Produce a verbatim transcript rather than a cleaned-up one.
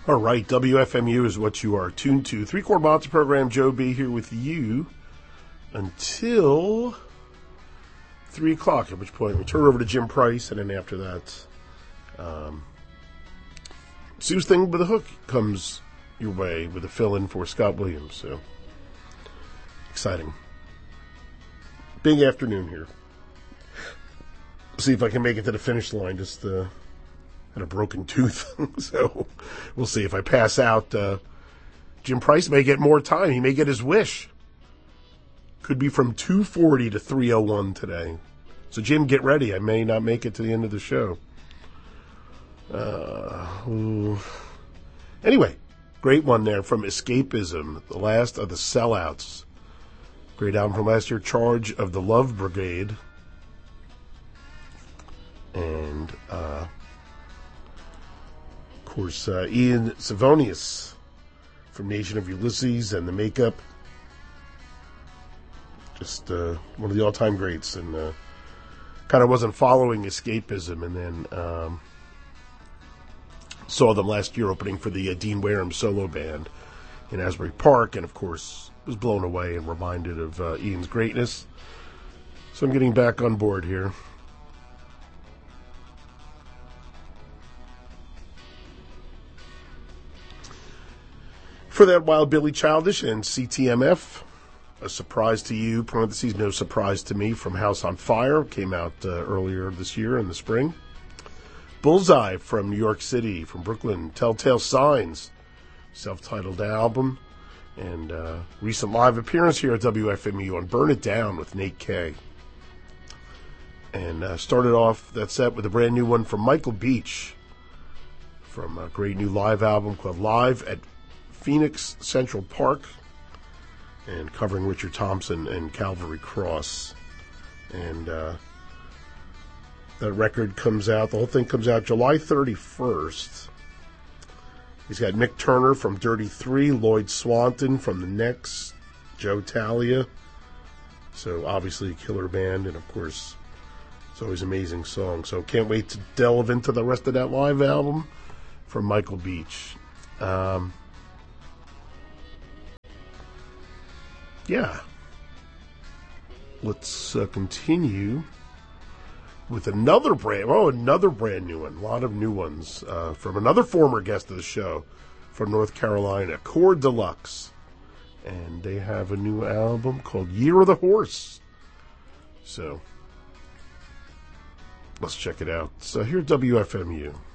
All right, W F M U is what you are tuned to. Three-Chord Monster Program, Joe B. here with you until three o'clock, at which point we turn over to Jim Price, and then after that, um, Sue's Thing with a Hook comes your way with a fill-in for Scott Williams. So, exciting. Big afternoon here. See if I can make it to the finish line, just... Uh, and a broken tooth, so we'll see. If I pass out, uh, Jim Price may get more time. He may get his wish. Could be from two forty to three oh one today. So, Jim, get ready. I may not make it to the end of the show. Uh, ooh. Anyway, great one there from Escapism, the last of the Sellouts. Great album from last year, Charge of the Love Brigade. And, uh... of course, uh, Ian Savonius from Nation of Ulysses and the Makeup. Just uh, one of the all-time greats. And uh, kind of wasn't following Escapism, and then um, saw them last year opening for the uh, Dean Wareham solo band in Asbury Park, and of course was blown away and reminded of uh, Ian's greatness. So I'm getting back on board here. For that, Wild Billy Childish and C T M F, A Surprise to You, parentheses, No Surprise to Me, from House on Fire, came out uh, earlier this year in the spring. Bullseye from New York City, from Brooklyn, Telltale Signs, self-titled album, and uh, recent live appearance here at W F M U on Burn It Down with Nate K. And uh, started off that set with a brand new one from Michael Beach, from a great new live album called Live at Phoenix Central Park, and covering Richard Thompson and Calvary Cross. And uh, that record comes out, the whole thing comes out July thirty-first. He's got Mick Turner from Dirty Three, Lloyd Swanton from The Next, Joe Talia. So obviously a killer band, and of course it's always amazing songs. So can't wait to delve into the rest of that live album from Michael Beach. Um... Yeah, let's uh, continue with another brand, oh, another brand new one, a lot of new ones, uh, from another former guest of the show from North Carolina, Chord Deluxe, and they have a new album called Year of the Horse, so let's check it out. So here at W F M U.